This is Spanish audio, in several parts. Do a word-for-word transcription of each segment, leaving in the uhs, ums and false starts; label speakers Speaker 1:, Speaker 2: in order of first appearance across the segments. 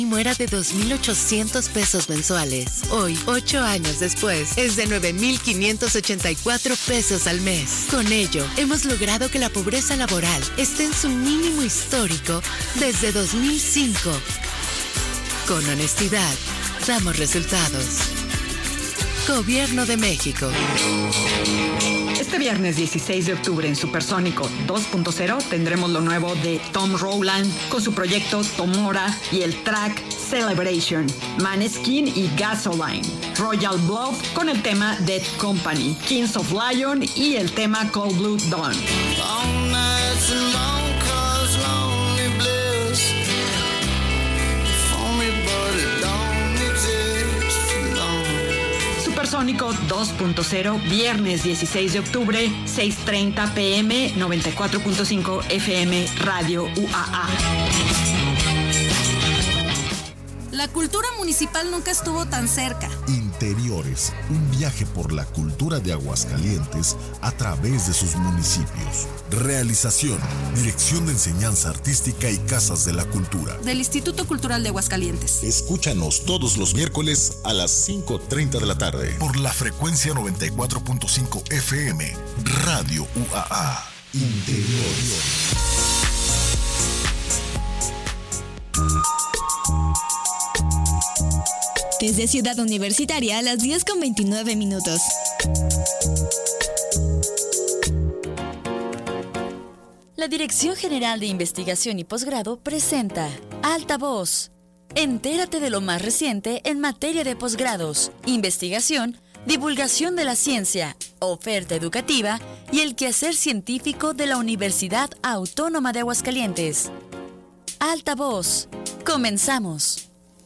Speaker 1: Era de dos mil ochocientos pesos mensuales. Hoy, ocho años después, es de nueve mil quinientos ochenta y cuatro pesos al mes. Con ello, hemos logrado que la pobreza laboral esté en su mínimo histórico desde dos mil cinco. Con honestidad, damos resultados. Gobierno de México.
Speaker 2: Este viernes dieciséis de octubre en Supersónico dos punto cero tendremos lo nuevo de Tom Rowland con su proyecto Tomora y el track Celebration, Maneskin y Gasoline, Royal Blood con el tema Dead Company, Kings of Lion y el tema Cold Blue Dawn. Supersónico dos punto cero, viernes dieciséis de octubre, seis treinta pm, noventa y cuatro punto cinco F M, Radio U A A.
Speaker 3: La cultura municipal nunca estuvo tan cerca.
Speaker 4: Interiores, un viaje por la cultura de Aguascalientes a través de sus municipios. Realización, Dirección de Enseñanza Artística y Casas de la Cultura.
Speaker 3: Del Instituto Cultural de Aguascalientes.
Speaker 4: Escúchanos todos los miércoles a las cinco treinta de la tarde. Por la frecuencia noventa y cuatro punto cinco F M, Radio U A A. Interiores.
Speaker 5: Desde Ciudad Universitaria a las diez con veintinueve minutos. La Dirección General de Investigación y Posgrado presenta Altavoz. Entérate de lo más reciente en materia de posgrados, investigación, divulgación de la ciencia, oferta educativa y el quehacer científico de la Universidad Autónoma de Aguascalientes. Altavoz. Comenzamos.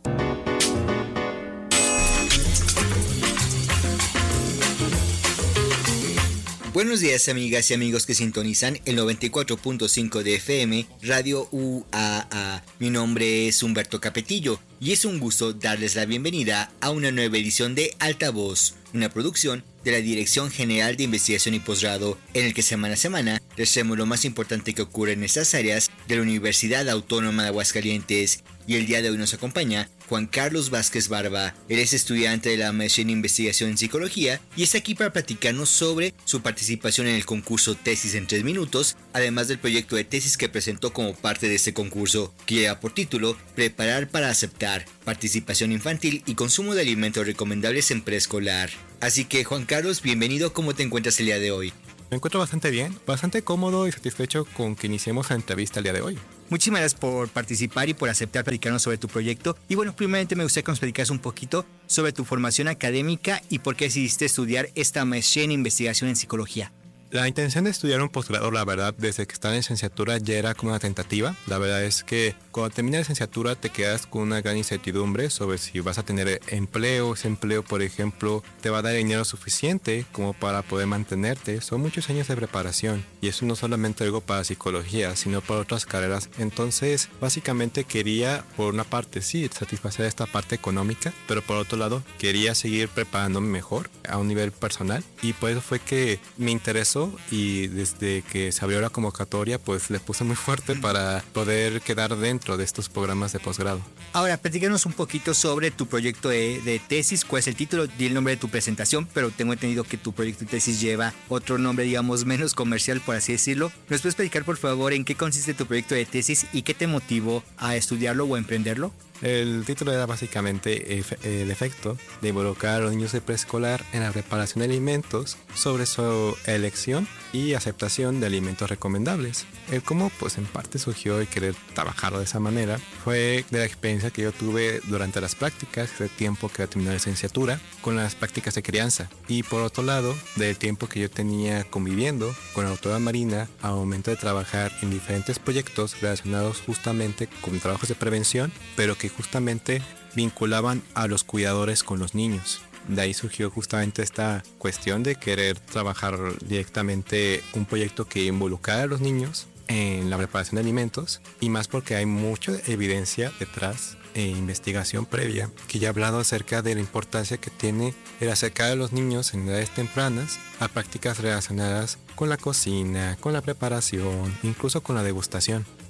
Speaker 6: Buenos días, amigas y amigos que sintonizan el noventa y cuatro punto cinco de F M, Radio U A A. Mi nombre es Humberto Capetillo y es un gusto darles la bienvenida a una nueva edición de Altavoz, una producción de la Dirección General de Investigación y Posgrado, en el que semana a semana les traemos lo más importante que ocurre en estas áreas de la Universidad Autónoma de Aguascalientes. Y el día de hoy nos acompaña Juan Carlos Vázquez Barba. Él es estudiante de la maestría en Investigación en Psicología y está aquí para platicarnos sobre su participación en el concurso Tesis en tres minutos, además del proyecto de tesis que presentó como parte de este concurso, que lleva por título Preparar para aceptar, participación infantil y consumo de alimentos recomendables en preescolar. Así que, Juan Carlos, bienvenido. ¿Cómo te encuentras el día de hoy?
Speaker 7: Me encuentro bastante bien, bastante cómodo y satisfecho con que iniciemos la entrevista el día de hoy.
Speaker 6: Muchísimas gracias por participar y por aceptar platicarnos sobre tu proyecto. Y bueno, primeramente me gustaría que nos platicaras un poquito sobre tu formación académica y por qué decidiste estudiar esta maestría en investigación en psicología.
Speaker 7: La intención de estudiar un posgrado, la verdad, desde que estaba en licenciatura ya era como una tentativa. La verdad es que cuando terminas la licenciatura te quedas con una gran incertidumbre sobre si vas a tener empleo. Ese empleo, por ejemplo, te va a dar dinero suficiente como para poder mantenerte. Son muchos años de preparación y eso no solamente algo para psicología, sino para otras carreras. Entonces, básicamente quería, por una parte, sí, satisfacer esta parte económica, pero por otro lado, quería seguir preparándome mejor a un nivel personal y por eso fue que me interesó. Y desde que se abrió la convocatoria, pues le puse muy fuerte para poder quedar dentro de estos programas de posgrado.
Speaker 6: Ahora, platícanos un poquito sobre tu proyecto de, de tesis. ¿Cuál es el título? Di el nombre de tu presentación, pero tengo entendido que tu proyecto de tesis lleva otro nombre, digamos, menos comercial, por así decirlo. ¿Nos puedes platicar, por favor, en qué consiste tu proyecto de tesis y qué te motivó a estudiarlo o a emprenderlo?
Speaker 7: El título era básicamente el efecto de involucrar a los niños de preescolar en la preparación de alimentos sobre su elección y aceptación de alimentos recomendables. El cómo, pues en parte surgió el querer trabajarlo de esa manera fue de la experiencia que yo tuve durante las prácticas, ese tiempo que terminé la licenciatura, con las prácticas de crianza. Y por otro lado, del tiempo que yo tenía conviviendo con la doctora Marina al momento de trabajar en diferentes proyectos relacionados justamente con trabajos de prevención, pero que justamente vinculaban a los cuidadores con los niños. De ahí surgió justamente esta cuestión de querer trabajar directamente un proyecto que involucrara a los niños en la preparación de alimentos, y más porque hay mucha evidencia detrás e investigación previa que ya ha hablado acerca de la importancia que tiene el acercar a los niños en edades tempranas a prácticas relacionadas con la cocina, con la preparación, incluso con la degustación.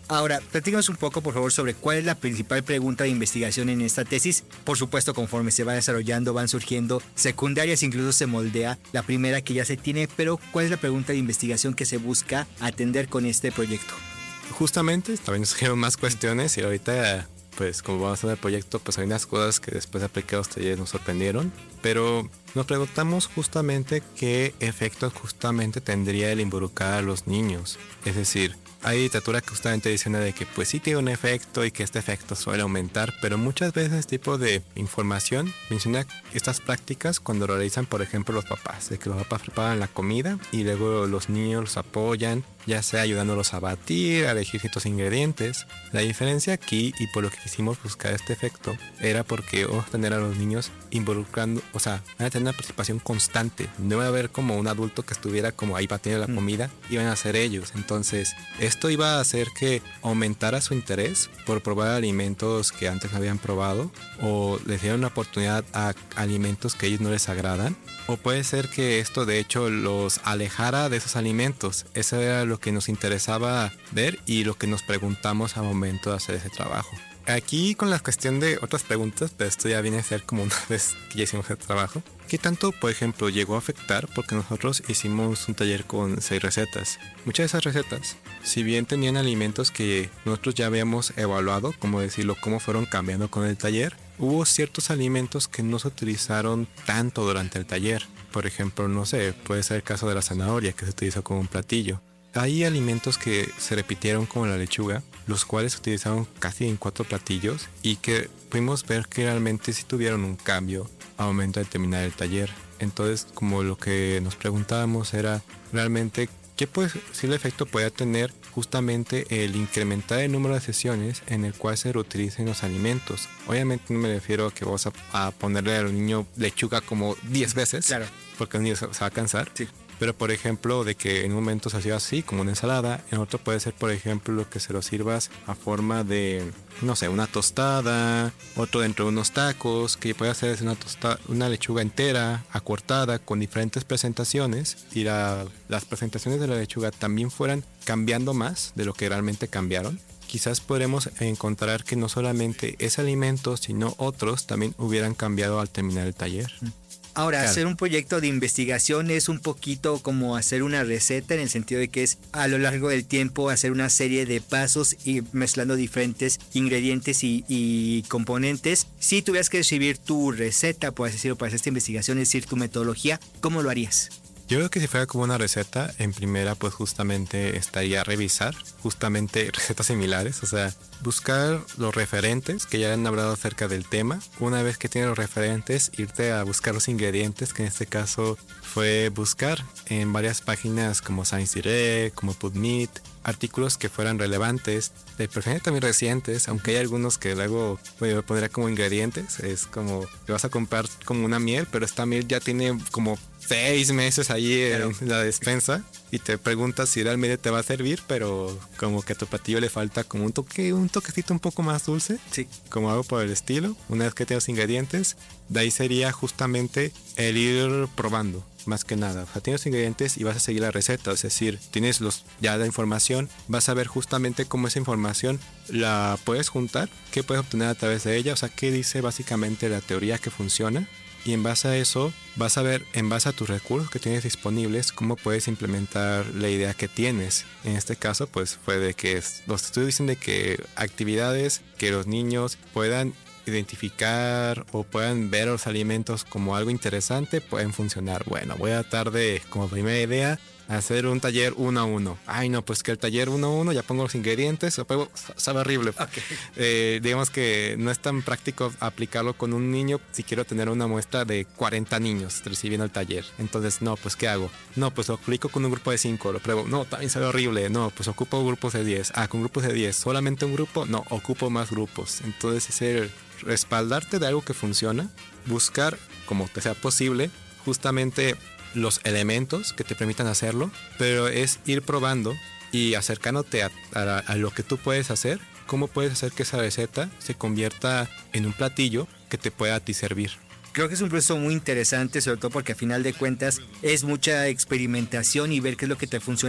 Speaker 6: Ahora, platícanos un poco, por favor, sobre cuál es la principal pregunta de investigación en esta tesis. Por supuesto, conforme se va desarrollando, van surgiendo secundarias, incluso se moldea la primera que ya se tiene, pero ¿cuál es la pregunta de investigación que se busca atender con este proyecto?
Speaker 7: Justamente, también surgieron más cuestiones y ahorita, pues como vamos a hacer el proyecto, pues hay unas cosas que después de aplicar los talleres nos sorprendieron, pero nos preguntamos justamente qué efectos justamente tendría el involucrar a los niños. Es decir, hay literatura que justamente dice de que pues sí tiene un efecto y que este efecto suele aumentar, pero muchas veces este tipo de información menciona estas prácticas cuando lo realizan, por ejemplo, los papás, de que los papás preparan la comida y luego los niños los apoyan, ya sea ayudándolos a batir, a elegir ciertos ingredientes. La diferencia aquí, y por lo que quisimos buscar este efecto, era porque vamos a tener a los niños involucrando, o sea, van a tener una participación constante. No va a haber como un adulto que estuviera como ahí batiendo la comida, iban a ser ellos. Entonces, esto iba a hacer que aumentara su interés por probar alimentos que antes no habían probado, o les diera una oportunidad a alimentos que a ellos no les agradan, o puede ser que esto de hecho los alejara de esos alimentos. Eso era lo que nos interesaba ver y lo que nos preguntamos al momento de hacer ese trabajo. Aquí con la cuestión de otras preguntas, pero esto ya viene a ser como una vez que ya hicimos el trabajo. ¿Qué tanto, por ejemplo, llegó a afectar? Porque nosotros hicimos un taller con seis recetas. Muchas de esas recetas, si bien tenían alimentos que nosotros ya habíamos evaluado, como decirlo, cómo fueron cambiando con el taller, hubo ciertos alimentos que no se utilizaron tanto durante el taller. Por ejemplo, no sé, puede ser el caso de la zanahoria, que se utilizó como un platillo. Hay alimentos que se repitieron como la lechuga, los cuales se utilizaron casi en cuatro platillos y que pudimos ver que realmente sí tuvieron un cambio al momento de terminar el taller. Entonces, como lo que nos preguntábamos era realmente qué posible efecto puede tener justamente el incrementar el número de sesiones en el cual se reutilicen los alimentos. Obviamente no me refiero a que vamos a, a ponerle al niño lechuga como diez veces, claro, porque el niño se, se va a cansar. Sí. Pero por ejemplo, de que en un momento se hacía así, como una ensalada, en otro puede ser, por ejemplo, que se lo sirvas a forma de, no sé, una tostada, otro dentro de unos tacos, que puede hacer una tostada, una lechuga entera, acortada, con diferentes presentaciones, y la, las presentaciones de la lechuga también fueran cambiando más de lo que realmente cambiaron. Quizás podremos encontrar que no solamente ese alimento, sino otros también hubieran cambiado al terminar el taller.
Speaker 6: Ahora,
Speaker 7: claro,
Speaker 6: hacer un proyecto de investigación es un poquito como hacer una receta, en el sentido de que es a lo largo del tiempo hacer una serie de pasos y mezclando diferentes ingredientes y, y componentes. Si tuvieras que escribir tu receta, por así decirlo, para hacer esta investigación, es decir, tu metodología, ¿cómo lo harías?
Speaker 7: Yo creo que si fuera como una receta, en primera pues justamente estaría a revisar justamente recetas similares, o sea, buscar los referentes que ya han hablado acerca del tema. Una vez que tienes los referentes, irte a buscar los ingredientes, que en este caso fue buscar en varias páginas como Science Direct, como PubMed, artículos que fueran relevantes, de preferencia también recientes, aunque hay algunos que luego bueno, pondría como ingredientes. Es como que vas a comprar como una miel, pero esta miel ya tiene como seis meses ahí en la despensa y te preguntas si realmente te va a servir, pero como que a tu platillo le falta como un toque, un toquecito un poco más dulce, sí, como algo por el estilo. Una vez que tienes ingredientes, de ahí sería justamente el ir probando. Más que nada, o sea, tienes ingredientes y vas a seguir la receta, es decir, tienes los, ya la información, vas a ver justamente cómo esa información la puedes juntar, qué puedes obtener a través de ella, o sea, qué dice básicamente la teoría que funciona, y en base a eso vas a ver, en base a tus recursos que tienes disponibles, cómo puedes implementar la idea que tienes. En este caso, pues fue de que los estudios dicen de que actividades que los niños puedan identificar o puedan ver los alimentos como algo interesante pueden funcionar. Bueno, voy a tratar de, como primera idea, hacer un taller uno a uno. Ay, no, pues que el taller uno a uno ya pongo los ingredientes, o pego, sabe horrible. Okay. Eh, digamos que no es tan práctico aplicarlo con un niño si quiero tener una muestra de cuarenta niños recibiendo el taller. Entonces, no, pues ¿qué hago? No, pues lo aplico con un grupo de cinco, lo pruebo. No, también sabe horrible. No, pues ocupo grupos de diez. Ah, con grupos de diez, ¿solamente un grupo? No, ocupo más grupos. Entonces, ese respaldarte de algo que funciona, buscar, como te sea posible, justamente los elementos que te permitan hacerlo, pero es ir probando y acercándote a, a, a lo que tú puedes hacer, cómo puedes hacer que esa receta se convierta en un platillo que te pueda a ti servir.
Speaker 6: Creo que es un proceso muy interesante, sobre todo porque a final de cuentas es mucha experimentación y ver qué es lo que te funciona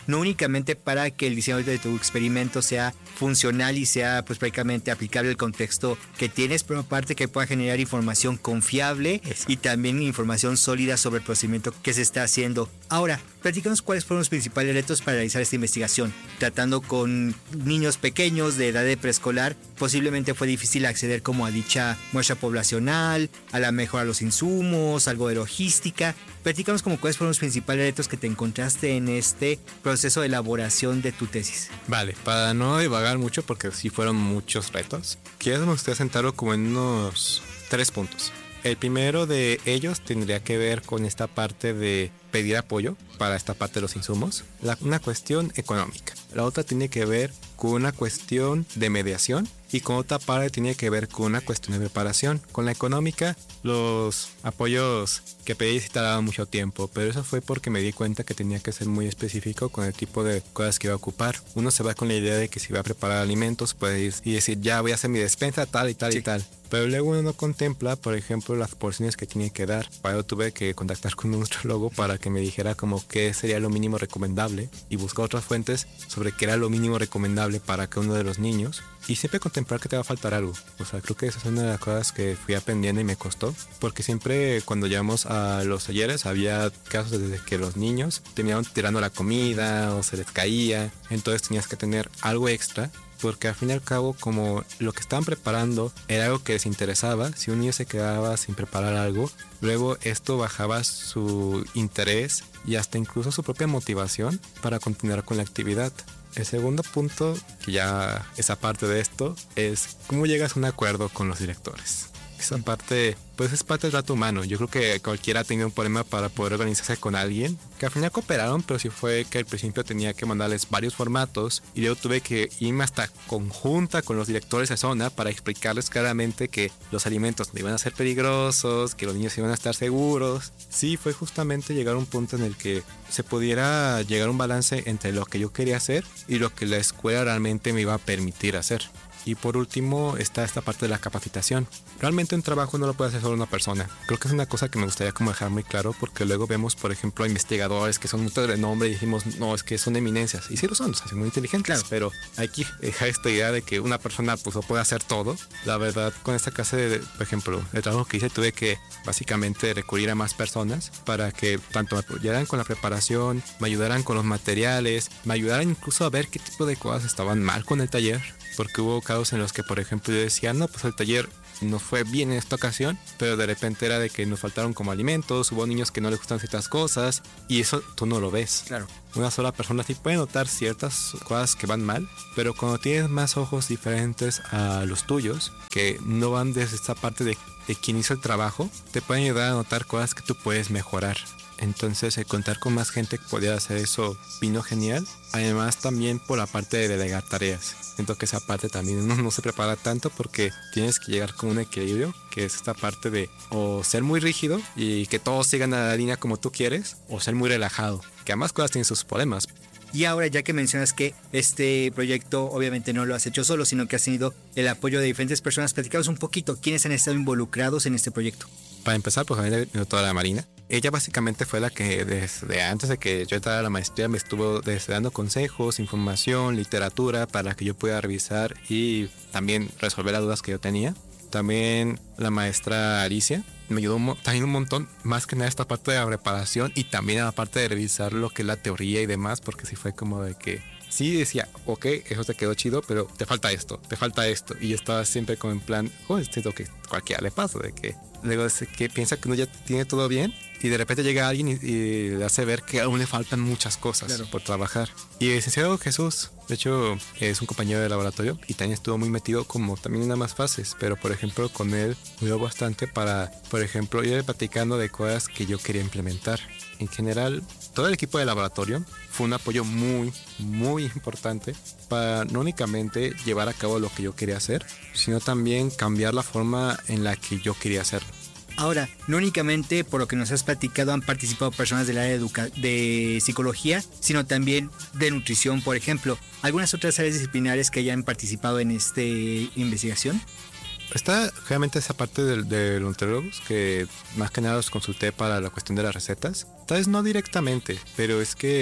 Speaker 6: no únicamente para que el diseño de tu experimento sea funcional y sea pues prácticamente aplicable al contexto que tienes, pero aparte que pueda generar información confiable. Exacto. Y también información sólida sobre el procedimiento que se está haciendo. Ahora, platícanos cuáles fueron los principales retos para realizar esta investigación. Tratando con niños pequeños de edad de preescolar, posiblemente fue difícil acceder como a dicha muestra poblacional, a la mejora de los insumos, algo de logística. Platícanos como cuáles fueron los principales retos que te encontraste en este proceso de elaboración de tu tesis.
Speaker 7: Vale, para no divagar mucho, porque sí fueron muchos retos, quiero me gustaría centrarlo como en unos tres puntos. El primero de ellos tendría que ver con esta parte de pedir apoyo para esta parte de los insumos, la, una cuestión económica. La otra tiene que ver con una cuestión de mediación y con otra parte tiene que ver con una cuestión de preparación. Con la económica, los apoyos que pedí sí tardaban mucho tiempo, pero eso fue porque me di cuenta que tenía que ser muy específico con el tipo de cosas que iba a ocupar. Uno se va con la idea de que si va a preparar alimentos puede ir y decir ya voy a hacer mi despensa tal y tal sí. y tal. Pero luego uno no contempla, por ejemplo, las porciones que tiene que dar. Para ello tuve que contactar con un nutrólogo para que me dijera como qué sería lo mínimo recomendable y buscar otras fuentes sobre qué era lo mínimo recomendable para cada uno de los niños. Y siempre contemplar que te va a faltar algo. O sea, creo que esa es una de las cosas que fui aprendiendo y me costó. Porque siempre cuando llegamos a los talleres había casos desde que los niños terminaban tirando la comida o se les caía. Entonces tenías que tener algo extra. Porque al fin y al cabo, como lo que estaban preparando era algo que les interesaba, si un niño se quedaba sin preparar algo, luego esto bajaba su interés y hasta incluso su propia motivación para continuar con la actividad. El segundo punto, que ya es aparte de esto, es cómo llegas a un acuerdo con los directores. Esa parte, pues es parte del trato humano. Yo creo que cualquiera ha tenido un problema para poder organizarse con alguien, que al final cooperaron, pero sí fue que al principio tenía que mandarles varios formatos y luego tuve que irme hasta conjunta con los directores de zona para explicarles claramente que los alimentos no iban a ser peligrosos, que los niños iban a estar seguros. Sí, fue justamente llegar a un punto en el que se pudiera llegar a un balance entre lo que yo quería hacer y lo que la escuela realmente me iba a permitir hacer. Y por último está esta parte de la capacitación. Realmente un trabajo no lo puede hacer solo una persona. Creo que es una cosa que me gustaría como dejar muy claro, porque luego vemos, por ejemplo, a investigadores que son mucho de renombre y decimos, no, es que son eminencias. Y sí lo son, o sea, son muy inteligentes. Claro. Pero hay que dejar esta idea de que una persona pues, lo puede hacer todo. La verdad, con esta clase de, por ejemplo, el trabajo que hice, tuve que básicamente recurrir a más personas para que tanto me apoyaran con la preparación, me ayudaran con los materiales, me ayudaran incluso a ver qué tipo de cosas estaban mal con el taller. Porque hubo casos en los que, por ejemplo, yo decía, no, pues el taller no fue bien en esta ocasión, pero de repente era de que nos faltaron como alimentos, hubo niños que no les gustan ciertas cosas, y eso tú no lo ves.
Speaker 6: Claro.
Speaker 7: Una sola persona sí puede notar ciertas cosas que van mal, pero cuando tienes más ojos diferentes a los tuyos, que no van desde esta parte de, de quien hizo el trabajo, te pueden ayudar a notar cosas que tú puedes mejorar. Entonces, el contar con más gente que podía hacer eso vino genial. Además, también por la parte de delegar tareas. Siento que esa parte también uno no se prepara tanto porque tienes que llegar con un equilibrio, que es esta parte de o ser muy rígido y que todos sigan a la línea como tú quieres, o ser muy relajado, que ambas cosas tienen sus problemas.
Speaker 6: Y ahora, ya que mencionas que este proyecto obviamente no lo has hecho solo, sino que has tenido el apoyo de diferentes personas, platicaros un poquito quiénes han estado involucrados en este proyecto.
Speaker 7: Para empezar, pues la doctora Marina. Ella básicamente fue la que desde antes de que yo entrara a la maestría me estuvo desde dando consejos, información, literatura para que yo pudiera revisar y también resolver las dudas que yo tenía. También la maestra Alicia me ayudó también un montón, más que nada esta parte de la preparación y también a la parte de revisar lo que es la teoría y demás, porque sí fue como de que sí decía, ok, eso te quedó chido, pero te falta esto, te falta esto. Y yo estaba siempre como en plan, oh, esto es lo que cualquiera le pasa, de que luego es que piensa que uno ya tiene todo bien y de repente llega alguien y, y le hace ver que aún le faltan muchas cosas claro. por trabajar. Y el licenciado Jesús, de hecho, es un compañero de laboratorio y también estuvo muy metido como también en ambas fases, pero por ejemplo con él me ayudó bastante para, por ejemplo, ir platicando de cosas que yo quería implementar. En general, todo el equipo de laboratorio fue un apoyo muy, muy importante para no únicamente llevar a cabo lo que yo quería hacer, sino también cambiar la forma en la que yo quería hacerlo.
Speaker 6: Ahora, no únicamente por lo que nos has platicado han participado personas del área de, educa- de psicología, sino también de nutrición, por ejemplo. ¿Algunas otras áreas disciplinares que hayan participado en esta investigación?
Speaker 7: Está realmente esa parte de, de los nutriólogos que más que nada los consulté para la cuestión de las recetas. Tal vez no directamente, pero es que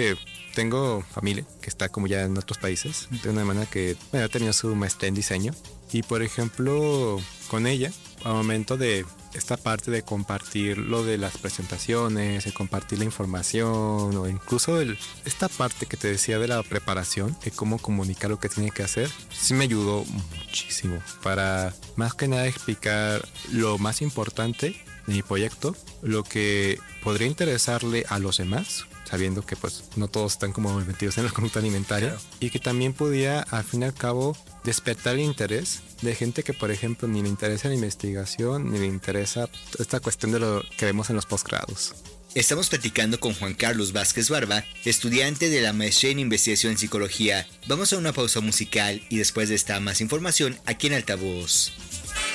Speaker 7: tengo familia que está como ya en otros países. Tengo una hermana que bueno, ha tenido su maestría en diseño. Y por ejemplo, con ella, al momento de esta parte de compartir lo de las presentaciones, de compartir la información o incluso el, esta parte que te decía de la preparación, de cómo comunicar lo que tiene que hacer, sí me ayudó muchísimo para más que nada explicar lo más importante de mi proyecto, lo que podría interesarle a los demás, sabiendo que pues no todos están como metidos en la conducta alimentaria, claro. Y que también podía al fin y al cabo despertar el interés de gente que por ejemplo ni le interesa la investigación ni le interesa esta cuestión de lo que vemos en los posgrados.
Speaker 6: Estamos platicando con Juan Carlos Vázquez Barba, estudiante de la maestría en investigación en psicología. Vamos a una pausa musical y después de esta más información aquí en Altavoz.